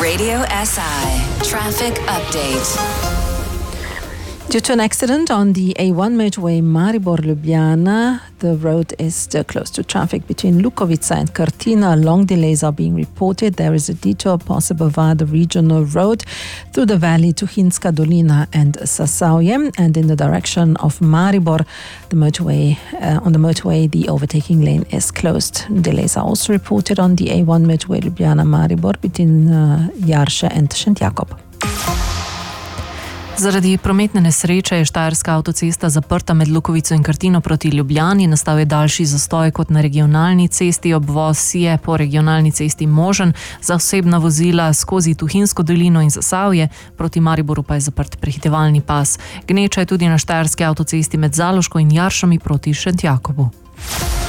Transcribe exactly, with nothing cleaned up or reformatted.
Radio S I Traffic Update. Due to an accident on the A one motorway Maribor-Ljubljana, the road is still closed to traffic between Lukovica and Cortina. Long delays are being reported. There is a detour possible via the regional road through the valley to Hinska Dolina and Zasavje. And in the direction of Maribor, the motorway uh, on the motorway, the overtaking lane is closed. Delays are also reported on the A one motorway Ljubljana-Maribor between uh, Jarše and Šentjakob. Zaradi prometne nesreče je štajerska avtocesta zaprta med Lukovico in Krtino proti Ljubljani. Nastal je daljši zastoj kot na regionalni cesti. Obvoz je po regionalni cesti možen za osebna vozila skozi Tuhinjsko dolino in Zasavje, proti Mariboru pa je zaprt prehitevalni pas. Gneča je tudi na štajerski avtocesti med Zaloško in Jaršami proti Šentjakobu.